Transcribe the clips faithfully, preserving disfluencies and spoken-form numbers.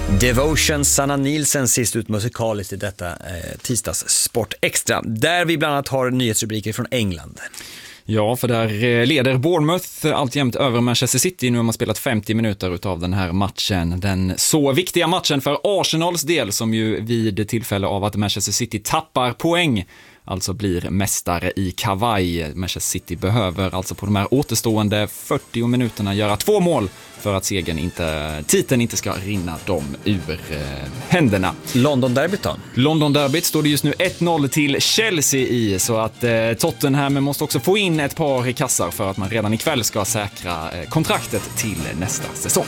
Devotion, Sanna Nielsen sist ut musikaliskt i detta eh, tisdags Sport Extra, där vi bland annat har nyhetsrubriker från England. Ja, för där leder Bournemouth alltjämt över Manchester City. Nu har man spelat femtio minuter utav den här matchen. Den så viktiga matchen för Arsenals del, som ju vid tillfälle av att Manchester City tappar poäng alltså blir mästare i kavaj. Manchester City behöver alltså på de här återstående fyrtio minuterna göra två mål för att segern inte, titeln inte ska rinna dem ur eh, händerna. London-derbyt då? London-derbyt står det just nu ett noll till Chelsea i, så att eh, Tottenham måste också få in ett par kassar för att man redan ikväll ska säkra eh, kontraktet till nästa säsong.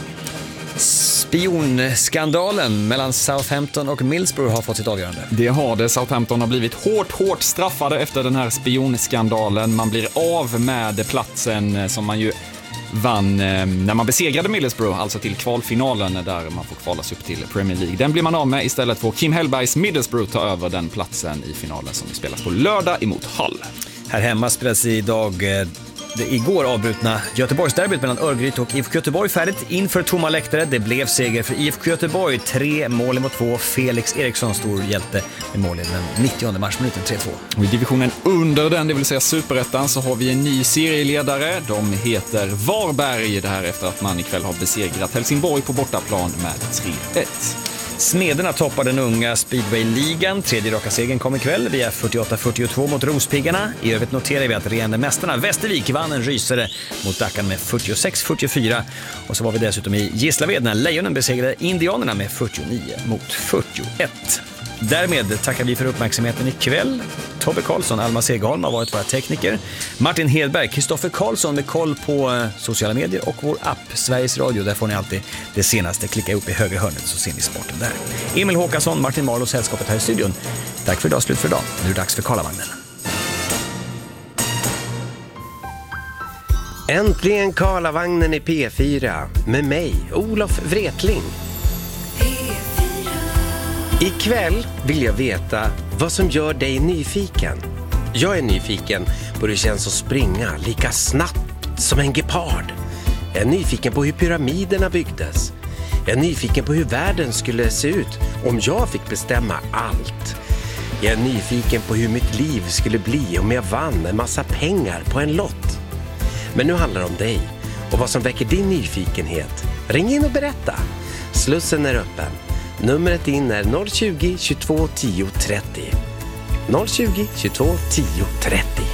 Spionskandalen mellan Southampton och Middlesbrough har fått sitt avgörande. Det har det. Southampton har blivit hårt, hårt straffade efter den här spionskandalen. Man blir av med platsen som man ju vann när man besegrade Middlesbrough, alltså till kvalfinalen där man får kvalas upp till Premier League. Den blir man av med. Istället får Kim Hellbergs Middlesbrough ta över den platsen i finalen som spelas på lördag emot Hull. Här hemma spelas idag det igår avbrutna Göteborgsderbyt mellan Örgryte och I F K Göteborg färdigt inför tomma läktare. Det blev seger för I F K Göteborg, tre mål mot två. Felix Eriksson, stor hjälte, med mål i den nittionde matchminuten, tre två. Och i divisionen under den, det vill säga Superettan, så har vi en ny serieledare. De heter Varberg, det här efter att man ikväll har besegrat Helsingborg på bortaplan med tre ett. Smederna toppar den unga Speedway-ligan. Tredje raka segern kom ikväll via fyrtioåtta fyrtiotvå mot Rospiggarna. I övrigt noterar vi att regerande mästarna Västervik vann en rysare mot Dackan med fyrtiosex fyrtiofyra. Och så var vi dessutom i Gislaved när Lejonen besegrade Indianerna med fyrtionio mot fyrtioett. Därmed tackar vi för uppmärksamheten ikväll. Tobbe Karlsson, Alma Segerholm har varit våra tekniker. Martin Hedberg, Kristoffer Karlsson med koll på sociala medier och vår app Sveriges Radio. Där får ni alltid det senaste. Klicka upp i högra hörnet så ser ni sporten där. Emil Håkansson, Martin Marlo, sällskapet här i studion. Tack för idag, slut för idag. Nu är det dags för Karlavagnen. Äntligen Karlavagnen i P fyra med mig, Olof Wretling. Ikväll vill jag veta vad som gör dig nyfiken. Jag är nyfiken på hur det känns att springa lika snabbt som en gepard. Jag är nyfiken på hur pyramiderna byggdes. Jag är nyfiken på hur världen skulle se ut om jag fick bestämma allt. Jag är nyfiken på hur mitt liv skulle bli om jag vann en massa pengar på en lott. Men nu handlar det om dig och vad som väcker din nyfikenhet. Ring in och berätta. Slussen är öppen. Numret in är noll tjugo, tjugotvå, tio, trettio. noll tjugo, tjugotvå, tio, trettio.